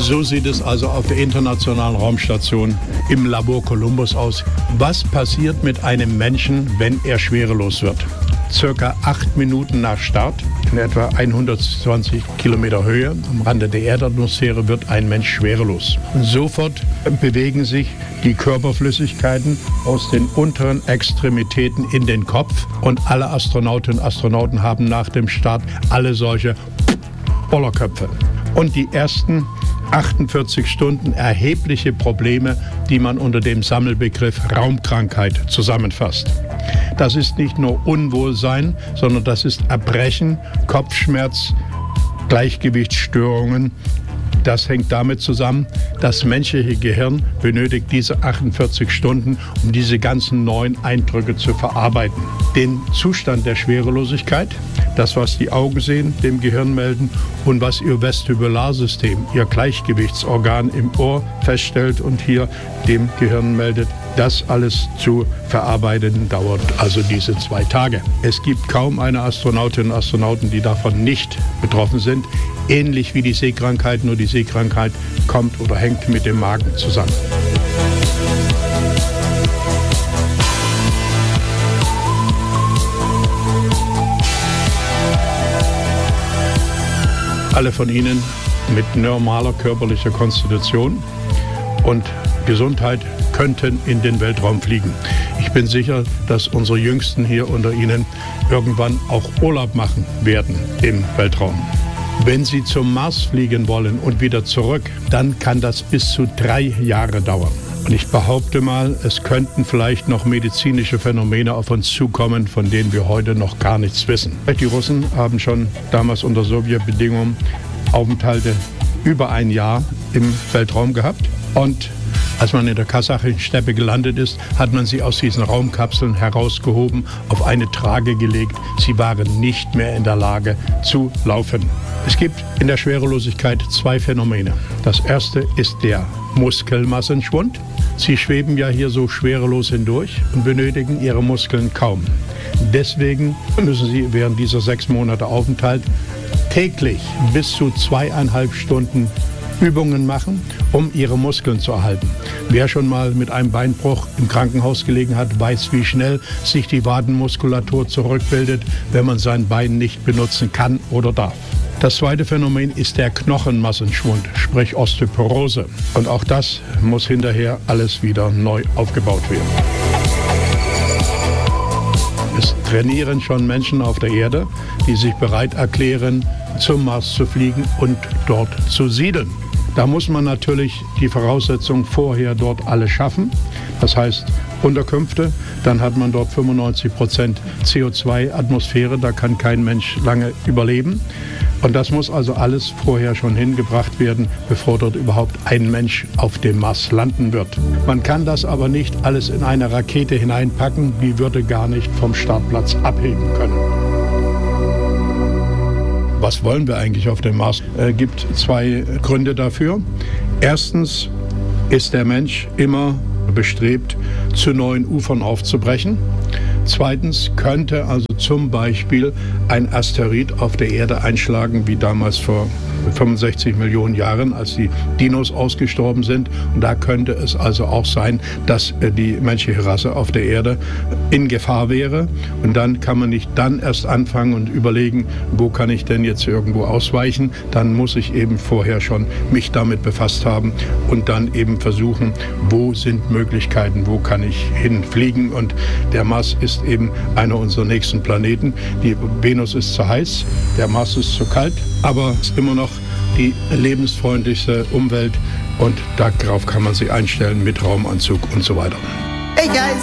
So sieht es also auf der Internationalen Raumstation im Labor Columbus aus. Was passiert mit einem Menschen, wenn er schwerelos wird? Circa 8 Minuten nach Start, in etwa 120 Kilometer Höhe, am Rande der Erdatmosphäre, wird ein Mensch schwerelos. Und sofort bewegen sich die Körperflüssigkeiten aus den unteren Extremitäten in den Kopf. Und alle Astronautinnen und Astronauten haben nach dem Start alle solche Bollerköpfe. Und die ersten 48 Stunden erhebliche Probleme, die man unter dem Sammelbegriff Raumkrankheit zusammenfasst. Das ist nicht nur Unwohlsein, sondern das ist Erbrechen, Kopfschmerz, Gleichgewichtsstörungen. Das hängt damit zusammen, das menschliche Gehirn benötigt diese 48 Stunden, um diese ganzen neuen Eindrücke zu verarbeiten. Den Zustand der Schwerelosigkeit, das, was die Augen sehen, dem Gehirn melden und was ihr Vestibularsystem, ihr Gleichgewichtsorgan im Ohr feststellt und hier dem Gehirn meldet, das alles zu verarbeiten dauert also diese 2 Tage. Es gibt kaum eine Astronautin und Astronauten, die davon nicht betroffen sind. Ähnlich wie die Seekrankheit, nur die Seekrankheit kommt oder hängt mit dem Magen zusammen. Alle von Ihnen mit normaler körperlicher Konstitution und Gesundheit könnten in den Weltraum fliegen. Ich bin sicher, dass unsere Jüngsten hier unter Ihnen irgendwann auch Urlaub machen werden im Weltraum. Wenn Sie zum Mars fliegen wollen und wieder zurück, dann kann das bis zu 3 Jahre dauern. Und ich behaupte mal, es könnten vielleicht noch medizinische Phänomene auf uns zukommen, von denen wir heute noch gar nichts wissen. Die Russen haben schon damals unter Sowjetbedingungen Aufenthalte über 1 Jahr im Weltraum gehabt. Und als man in der kasachischen Steppe gelandet ist, hat man sie aus diesen Raumkapseln herausgehoben, auf eine Trage gelegt. Sie waren nicht mehr in der Lage zu laufen. Es gibt in der Schwerelosigkeit 2 Phänomene. Das erste ist der Muskelmassenschwund. Sie schweben ja hier so schwerelos hindurch und benötigen ihre Muskeln kaum. Deswegen müssen sie während dieser 6 Monate Aufenthalt täglich bis zu 2,5 Stunden Übungen machen, um ihre Muskeln zu erhalten. Wer schon mal mit einem Beinbruch im Krankenhaus gelegen hat, weiß, wie schnell sich die Wadenmuskulatur zurückbildet, wenn man sein Bein nicht benutzen kann oder darf. Das zweite Phänomen ist der Knochenmassenschwund, sprich Osteoporose. Und auch das muss hinterher alles wieder neu aufgebaut werden. Es trainieren schon Menschen auf der Erde, die sich bereit erklären, zum Mars zu fliegen und dort zu siedeln. Da muss man natürlich die Voraussetzungen vorher dort alle schaffen. Das heißt Unterkünfte, dann hat man dort 95% CO2-Atmosphäre, da kann kein Mensch lange überleben. Und das muss also alles vorher schon hingebracht werden, bevor dort überhaupt ein Mensch auf dem Mars landen wird. Man kann das aber nicht alles in eine Rakete hineinpacken, die würde gar nicht vom Startplatz abheben können. Was wollen wir eigentlich auf dem Mars? Es gibt 2 Gründe dafür. Erstens ist der Mensch immer bestrebt, zu neuen Ufern aufzubrechen. Zweitens könnte also zum Beispiel ein Asteroid auf der Erde einschlagen, wie damals vor 65 Millionen Jahren, als die Dinos ausgestorben sind. Und da könnte es also auch sein, dass die menschliche Rasse auf der Erde in Gefahr wäre. Und dann kann man nicht dann erst anfangen und überlegen, wo kann ich denn jetzt irgendwo ausweichen. Dann muss ich eben vorher schon mich damit befasst haben und dann eben versuchen, wo sind Möglichkeiten, wo kann ich hinfliegen. Und der Mars ist eben einer unserer nächsten Planeten. Die Venus ist zu heiß, der Mars ist zu kalt, aber es ist immer noch die lebensfreundlichste Umwelt und darauf kann man sich einstellen mit Raumanzug und so weiter. Hey guys,